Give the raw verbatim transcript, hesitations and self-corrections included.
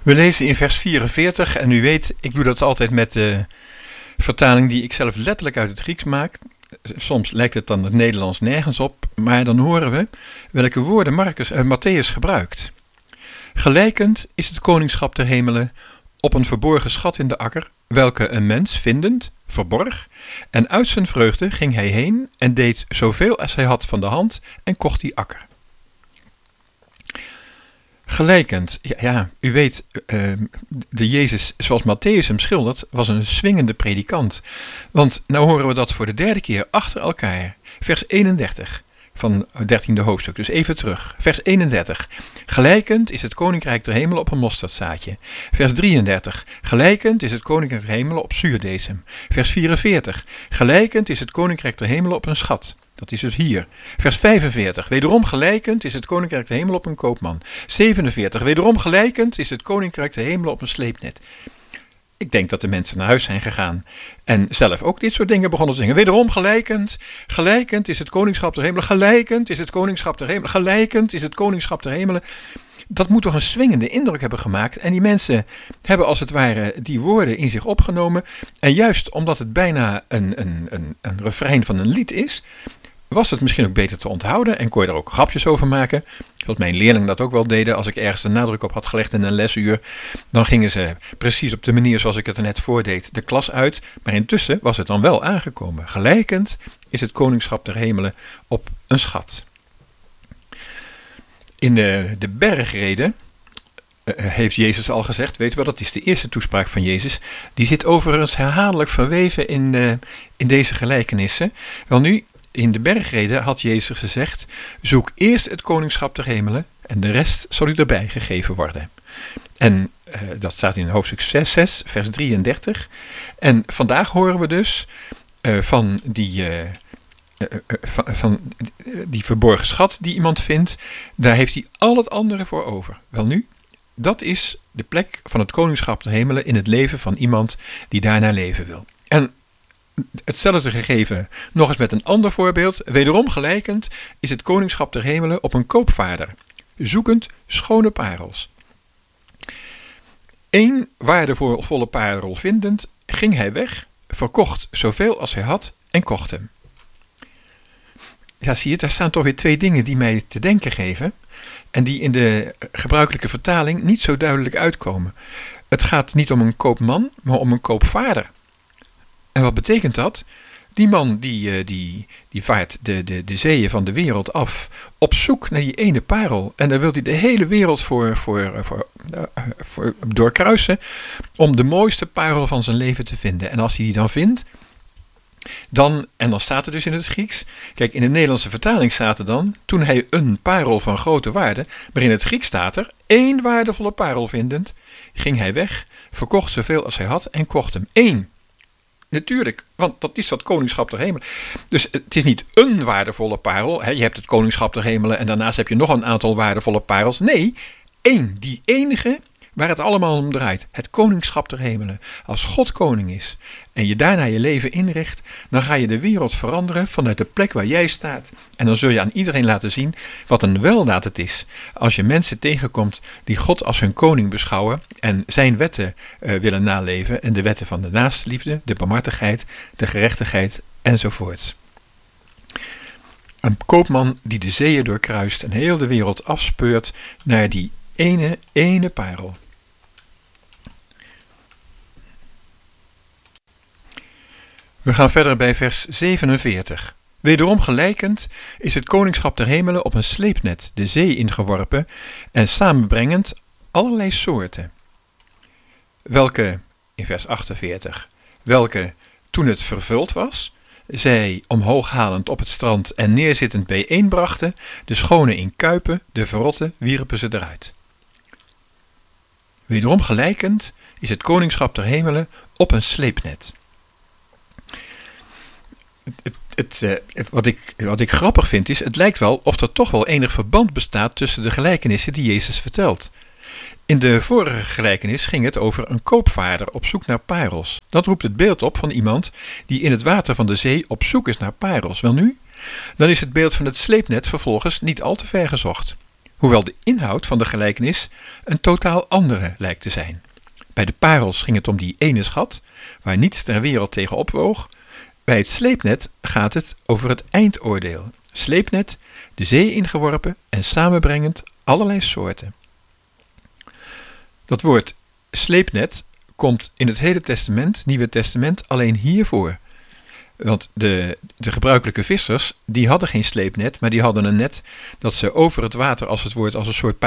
We lezen in vers vierenveertig en u weet, ik doe dat altijd met de vertaling die ik zelf letterlijk uit het Grieks maak. Soms lijkt het dan het Nederlands nergens op, maar dan horen we welke woorden Marcus, uh, Matthäus gebruikt. Gelijkend is het koningschap der hemelen op een verborgen schat in de akker, welke een mens vindend verborg, en uit zijn vreugde ging hij heen en deed zoveel als hij had van de hand en kocht die akker. Gelijkend, ja, ja u weet, uh, de Jezus zoals Matthäus hem schildert, was een swingende predikant. Want nou horen we dat voor de derde keer achter elkaar. Vers eenendertig van het dertiende hoofdstuk, dus even terug. Vers eenendertig. Gelijkend is het koninkrijk der hemelen op een mosterdzaadje. Vers drieëndertig. Gelijkend is het koninkrijk der hemelen op zuurdesem. Vers vierenveertig. Gelijkend is het koninkrijk der hemelen op een schat. Dat is dus hier. Vers vijfenveertig. Wederom gelijkend is het koninkrijk der hemelen op een koopman. zevenenveertig. Wederom gelijkend is het koninkrijk der hemelen op een sleepnet. Ik denk dat de mensen naar huis zijn gegaan en zelf ook dit soort dingen begonnen te zingen. Wederom gelijkend, gelijkend is het koningschap der hemelen, gelijkend is het koningschap der hemelen, gelijkend is het koningschap der hemelen. Dat moet toch een swingende indruk hebben gemaakt. En die mensen hebben als het ware die woorden in zich opgenomen. En juist omdat het bijna een, een, een, een refrein van een lied is, was het misschien ook beter te onthouden en kon je er ook grapjes over maken. Zoals mijn leerlingen dat ook wel deden. Als ik ergens de nadruk op had gelegd in een lesuur, dan gingen ze precies op de manier zoals ik het er net voordeed de klas uit. Maar intussen was het dan wel aangekomen. Gelijkend is het koningschap der hemelen op een schat. In de, de bergrede uh, heeft Jezus al gezegd, weet u wel, dat is de eerste toespraak van Jezus. Die zit overigens herhaaldelijk verweven in, uh, in deze gelijkenissen. Wel nu, in de bergrede had Jezus gezegd, zoek eerst het koningschap der hemelen en de rest zal u erbij gegeven worden. En uh, dat staat in hoofdstuk zes, zes, vers drieëndertig. En vandaag horen we dus uh, van die... Uh, Uh, uh, van, van uh, die verborgen schat die iemand vindt, daar heeft hij al het andere voor over. Welnu, dat is de plek van het koningschap der hemelen in het leven van iemand die daarnaar leven wil. En hetzelfde gegeven nog eens met een ander voorbeeld. Wederom gelijkend is het koningschap der hemelen op een koopvaarder, zoekend schone parels. Eén waardevolle parel vindend, ging hij weg, verkocht zoveel als hij had en kocht hem. Ja, zie je, daar staan toch weer twee dingen die mij te denken geven en die in de gebruikelijke vertaling niet zo duidelijk uitkomen. Het gaat niet om een koopman, maar om een koopvaarder. En wat betekent dat? Die man die, die, die vaart de, de, de zeeën van de wereld af op zoek naar die ene parel. En daar wil hij de hele wereld voor, voor, voor, uh, voor doorkruisen om de mooiste parel van zijn leven te vinden. En als hij die dan vindt, Dan, en dan staat er dus in het Grieks, kijk, in de Nederlandse vertaling staat er dan, toen hij een parel van grote waarde, maar in het Grieks staat er, één waardevolle parel vindend, ging hij weg, verkocht zoveel als hij had en kocht hem. Eén. Natuurlijk, want dat is dat koningschap der hemelen. Dus het is niet een waardevolle parel, hè, je hebt het koningschap der hemelen en daarnaast heb je nog een aantal waardevolle parels. Nee, één, die enige waar het allemaal om draait. Het koningschap der hemelen. Als God koning is en je daarna je leven inricht, dan ga je de wereld veranderen vanuit de plek waar jij staat. En dan zul je aan iedereen laten zien wat een weldaad het is als je mensen tegenkomt die God als hun koning beschouwen en zijn wetten uh, willen naleven en de wetten van de naastenliefde, de barmhartigheid, de gerechtigheid enzovoort. Een koopman die de zeeën doorkruist en heel de wereld afspeurt naar die ene, ene parel. We gaan verder bij vers zevenenveertig. Wederom gelijkend is het koningschap der hemelen op een sleepnet de zee ingeworpen en samenbrengend allerlei soorten. Welke, in vers achtenveertig, welke toen het vervuld was, zij omhooghalend op het strand en neerzittend bijeenbrachten, de schone in kuipen, de verrotte wierpen ze eruit. Wederom gelijkend is het koningschap der hemelen op een sleepnet. Het, het, het, wat, ik, wat ik grappig vind is, het lijkt wel of er toch wel enig verband bestaat tussen de gelijkenissen die Jezus vertelt. In de vorige gelijkenis ging het over een koopvaarder op zoek naar parels. Dat roept het beeld op van iemand die in het water van de zee op zoek is naar parels. Welnu, dan is het beeld van het sleepnet vervolgens niet al te ver gezocht. hoewel de inhoud van de gelijkenis een totaal andere lijkt te zijn. Bij de parels ging het om die ene schat, waar niets ter wereld tegen opwoog. Bij het sleepnet gaat het over het eindoordeel. Sleepnet, de zee ingeworpen en samenbrengend allerlei soorten. Dat woord sleepnet komt in het hele testament, Nieuwe Testament, alleen hier voor. Want de, de gebruikelijke vissers, die hadden geen sleepnet, maar die hadden een net dat ze over het water als het wordt als een soort